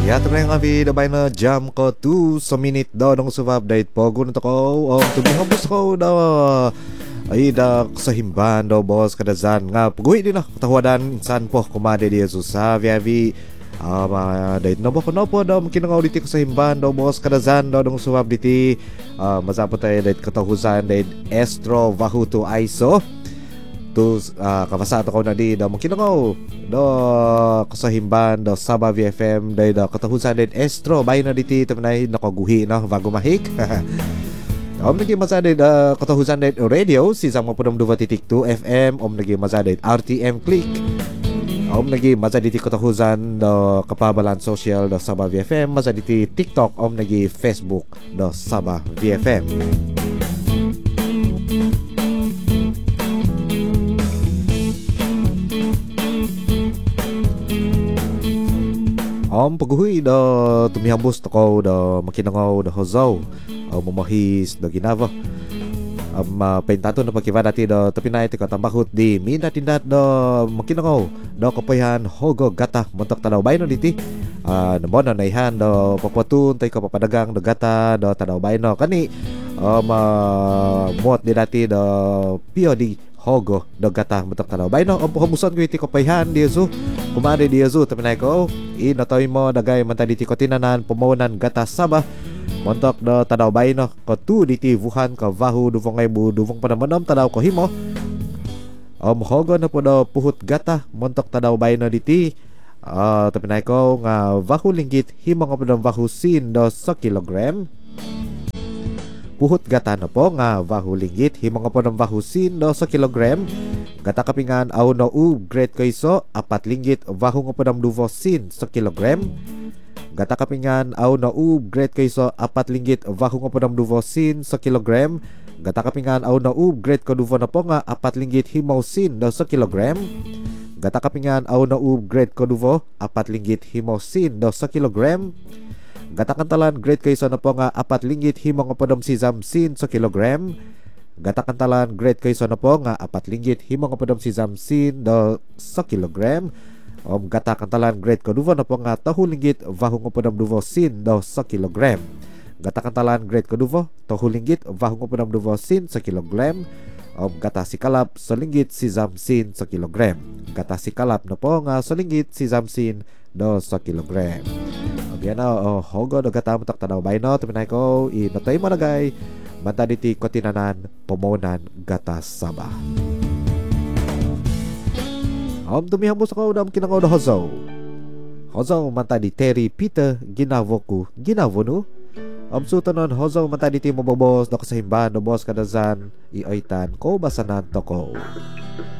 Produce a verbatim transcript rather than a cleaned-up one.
Ya, teman yang kami dabay na jam ko two sa minute daw ng sub update po gun to ko o tumihambos ko daw ay da sa himban daw boss kadazan nga puguhi din na katawadan insan po kumade di sa viavi um, uh, dahil na po no po daw makinangaw diti ko sa himban daw boss kadazan daw ng sub update uh, masapot tayo dahil katahusan dahil estro vahuto iso tu uh, kabasa ko na di daw makinangaw do kasahimban do Sabah V F M day do katahusan din estro bay na diti tamanay nakaguhi no bago mahik. Om nagi masada da katahusan din radio si sama pudam dua titik two F M om nagi masada R T M click. Om nagi masada diti katahusan do kapabalan social do Sabah V F M masada diti TikTok om nagi Facebook do Sabah V F M. Om paguhui da tumihambos toko da makinangaw da hozaw o mamahis da ginava um, uh, pentato na pagkiva dati da tapinay ti katambakot di mina tindat da makinangaw da kapayan hogo gata montok tadaw bayno diti uh, namo na naihan da papatun tay kapapadagang da gata da tadaw bayno kani um, uh, muot di dati da pio di hogo da gata montok tadaw bayno om pahamuson ko iti kapayan di so kumari di so tapinay ko inatoy mo dagay man tadi ti kotinanan pumunan gata Sabah montok do tadaw bayno ko tu diti Wuhan ka vahu duvong ngay bu duvong panamanom tadaw ko himo om hogo na po do puhut gata montok tadaw bayno diti uh, tapinay ko nga vahu linggit himo nga padang vahu sin do sa kilogram puhut gata na po nga vahu linggit himo nga padang vahu sin do sa kilogram gata kapingan aw no u grade kayso apat linggit vahu nga padam duvo sin sa kilogram gata kapingan aw no u grade kayso apat linggit vahu nga padam duvo sin sa kilogram gata kapingan aw no u grade ko duvo na po nga apat linggit himaw sin do sa kilogram gata kapingan aw no u grade ko duvo apat linggit himaw sin do sa kilogram gata kantalan grade kayso na po nga apat linggit himaw nga padam sisam sin sa kilogram gata kantalan grade kayso na po nga apat linggit himo nga padam si zamsin do sa kilogram om gata kantalan grade ko duvo na po nga tahu linggit vahu nga padam duvo sin do sa kilogram gata kantalan grade ko duvo tahu linggit vahu nga padam duvo sin sa kilogram om gata si kalap sa linggit si zamsin sa kilogram gata si kalap na po nga sa linggit si zamsin do sa kilogram yan na oh, hogo do gata matak tanaw bayno tuminay ko inatay mo na gay manta diti kotinanan pomonan gata Sabah. Om tumihambos ako dam kinangaw da hozaw. Hozaw manta di Terry Peter ginavoku ginavono. Om sutanon hozaw manta diti mabobos da kasahimban do boss kadazan ioitan ko basanan toko.